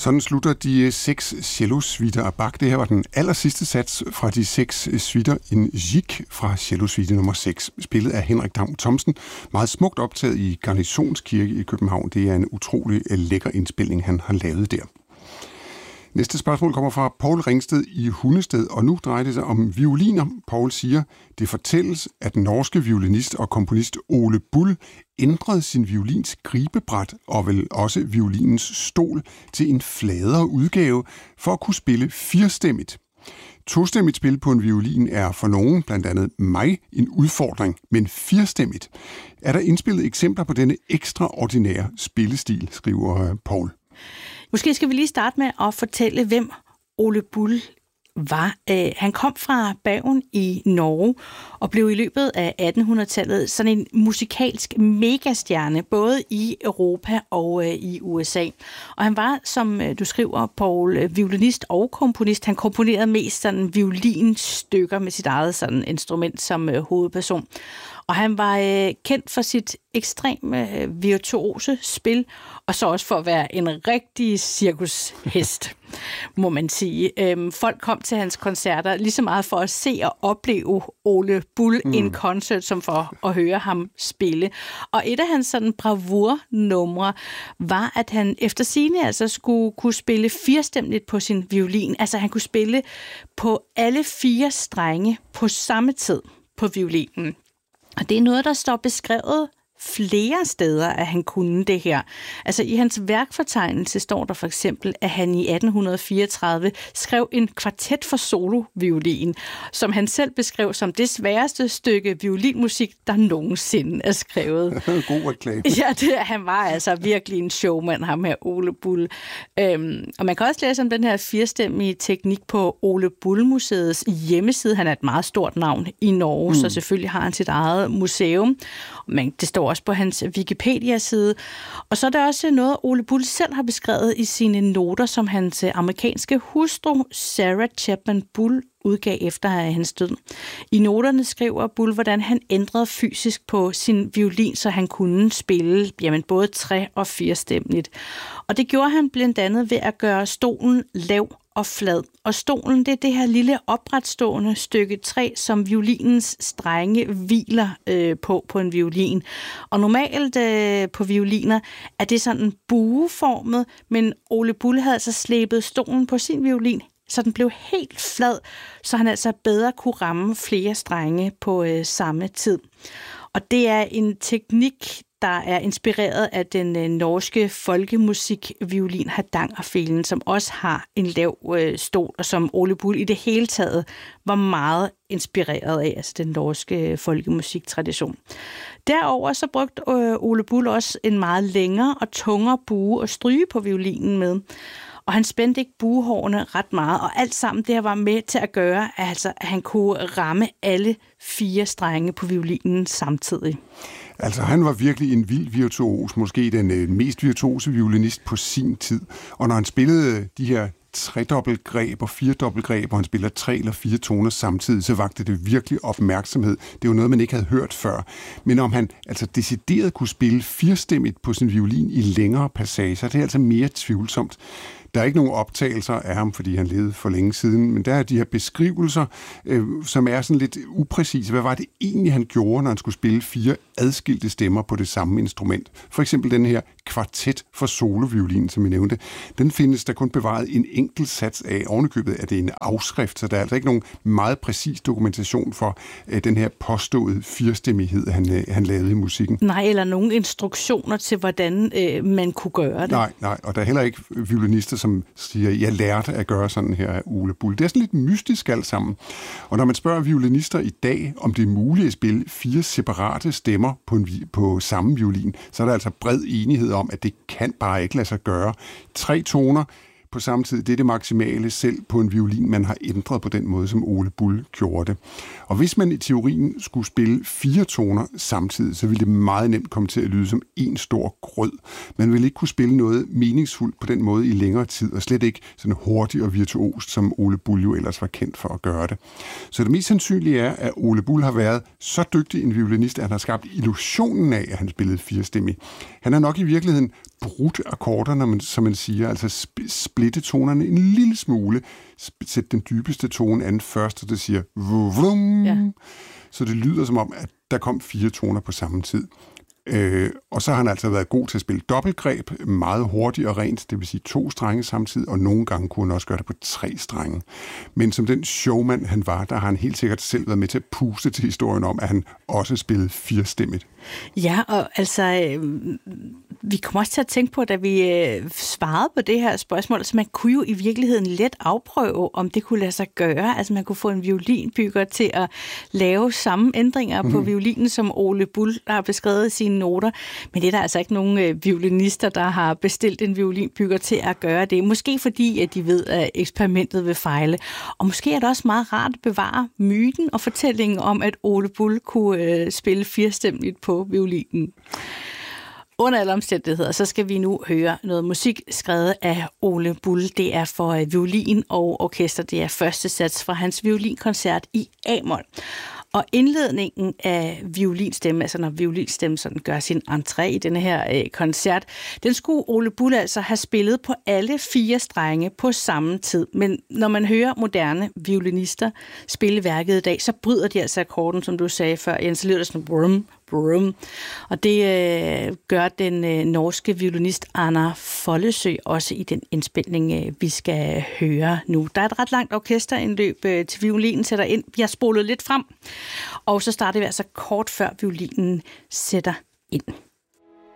Sådan slutter de 6 cellosuiter af Bach. Det her var den allersidste sats fra de 6 suiter in Gic fra cellosuite nummer 6, spillet af Henrik Dam Thomsen. Meget smukt optaget i Garnisonskirke i København. Det er en utrolig lækker indspilning, han har lavet der. Næste spørgsmål kommer fra Poul Ringsted i Hundested, og nu drejer det sig om violiner. Poul siger, det fortælles, at den norske violinist og komponist Ole Bull ændrede sin violins gribebræt og vel også violinens stol til en fladere udgave for at kunne spille firstemmigt. Tostemmigt spil på en violin er for nogen, blandt andet mig, en udfordring, men firstemmigt. Er der indspillet eksempler på denne ekstraordinære spillestil, skriver Poul. Måske skal vi lige starte med at fortælle, hvem Ole Bull var. Han kom fra Bergen i Norge og blev i løbet af 1800-tallet sådan en musikalsk megastjerne, både i Europa og i USA. Og han var, som du skriver, Poul, violinist og komponist. Han komponerede mest sådan violinstykker med sit eget sådan instrument som hovedperson. Og han var kendt for sit ekstremt virtuose spil, og så også for at være en rigtig cirkushest, må man sige. Folk kom til hans koncerter lige så meget for at se og opleve Ole Bull i en koncert, som for at høre ham spille. Og et af hans sådan bravurnumre var, at han efter sigende altså skulle kunne spille firstemmeligt på sin violin. Altså han kunne spille på alle 4 strenge på samme tid på violinen. Og det er noget, der står beskrevet flere steder, at han kunne det her. Altså i hans værkfortegnelse står der for eksempel, at han i 1834 skrev en kvartet for soloviolin, som han selv beskrev som det sværeste stykke violinmusik, der nogensinde er skrevet. God reklame. Ja, han var altså virkelig en showman, ham her Ole Bull. Og man kan også læse om den her firstemmige teknik på Ole Bull Museets hjemmeside. Han er et meget stort navn i Norge, så selvfølgelig har han sit eget museum. Men det står også på hans Wikipedia-side. Og så er der også noget, Ole Bull selv har beskrevet i sine noter, som hans amerikanske hustru, Sarah Chapman Bull, udgav efter hans død. I noterne skriver Bull, hvordan han ændrede fysisk på sin violin, så han kunne spille både 3- og 4-stemmeligt. Og det gjorde han blandt andet ved at gøre stolen lav og flad. Og stolen, det er det her lille opretstående stykke træ, som violinens strenge hviler på en violin. Og normalt på violiner er det sådan bueformet, men Ole Bull havde altså slæbet stolen på sin violin, så den blev helt flad, så han altså bedre kunne ramme flere strenge på samme tid. Og det er en teknik, der er inspireret af den norske folkemusikviolin Hardangerfilen, som også har en lav stol, og som Ole Bull i det hele taget var meget inspireret af, altså den norske folkemusiktradition. Derover så brugte Ole Bull også en meget længere og tungere bue og stryge på violinen med. Og han spændte ikke buehårene ret meget, og alt sammen det her var med til at gøre, at han kunne ramme alle 4 strenge på violinen samtidig. Altså, han var virkelig en vild virtuos, måske den mest virtuose violinist på sin tid. Og når han spillede de her 3-dobbeltgreb og 4-dobbeltgreb, og han spiller 3 eller 4 toner samtidig, så vagte det virkelig opmærksomhed. Det var noget, man ikke havde hørt før. Men om han altså decideret kunne spille 4-stemmigt på sin violin i længere passager, det er altså mere tvivlsomt. Der er ikke nogen optagelser af ham, fordi han levede for længe siden, men der er de her beskrivelser, som er sådan lidt upræcise. Hvad var det egentlig, han gjorde, når han skulle spille 4 adskilte stemmer på det samme instrument? For eksempel den her kvartet for soloviolin, som vi nævnte. Den findes der kun bevaret en enkelt sats af. Ovenikøbet er det en afskrift, så der er altså ikke nogen meget præcis dokumentation for den her påståede firstemmighed, han lavede i musikken. Nej, eller nogen instruktioner til, hvordan man kunne gøre det. Nej, og der er heller ikke violinister, som siger, jeg lærte at gøre sådan her af Ole Bull. Det er sådan lidt mystisk alt sammen. Og når man spørger violinister i dag, om det er muligt at spille 4 separate stemmer på samme violin, så er der altså bred enighed om, at det kan bare ikke lade sig gøre. 3 toner på samme tid, det er det maksimale selv på en violin, man har ændret på den måde, som Ole Bull gjorde det. Og hvis man i teorien skulle spille 4 toner samtidig, så ville det meget nemt komme til at lyde som en stor grød. Man ville ikke kunne spille noget meningsfuldt på den måde i længere tid, og slet ikke sådan hurtigt og virtuost, som Ole Bull jo ellers var kendt for at gøre det. Så det mest sandsynlige er, at Ole Bull har været så dygtig en violinist, at han har skabt illusionen af, at han spillede firstemmig. Han har nok i virkeligheden brudt akkorderne, som man siger, altså splitte tonerne en lille smule, sætte den dybeste tone an først, og det siger vum, ja. Så det lyder som om, at der kom 4 toner på samme tid. Og så har han altså været god til at spille dobbeltgreb, meget hurtigt og rent, det vil sige 2 strenge samtidig, og nogle gange kunne han også gøre det på 3 strenge. Men som den showman han var, der har han helt sikkert selv været med til at puste til historien om, at han også spillede 4-stemmigt. Ja, og altså, vi kommer også til at tænke på, da vi svarede på det her spørgsmål, så man kunne jo i virkeligheden let afprøve, om det kunne lade sig gøre. Altså man kunne få en violinbygger til at lave samme ændringer på violinen, som Ole Bull har beskrevet i sine noter. Men det er der altså ikke nogen violinister, der har bestilt en violinbygger til at gøre det. Måske fordi, at de ved, at eksperimentet vil fejle. Og måske er det også meget rart at bevare myten og fortællingen om, at Ole Bull kunne spille 4-stemmigt på violinen. Under alle omstændigheder, så skal vi nu høre noget musik skrevet af Ole Bull. Det er for violin og orkester. Det er første sats fra hans violinkoncert i A-mol. Og indledningen af violinstemme, altså når violinstemme sådan gør sin entré i denne her koncert, den skulle Ole Bull altså have spillet på alle 4 strenge på samme tid. Men når man hører moderne violinister spille værket i dag, så bryder de altså akkorden, som du sagde før, Jens, så lyder det sådan brum, brum. Og det gør den norske violinist Anna Follesø også i den indspilning, vi skal høre nu. Der er et ret langt orkesterindløb til violinen sætter ind. Vi har spolet lidt frem, og så starter vi altså kort før violinen sætter ind.